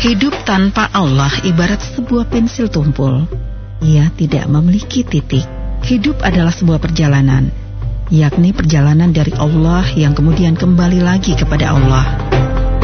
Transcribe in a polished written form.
Hidup tanpa Allah ibarat sebuah pensil tumpul. Ia tidak memiliki titik. Hidup adalah sebuah perjalanan, yakni perjalanan dari Allah yang kemudian kembali lagi kepada Allah.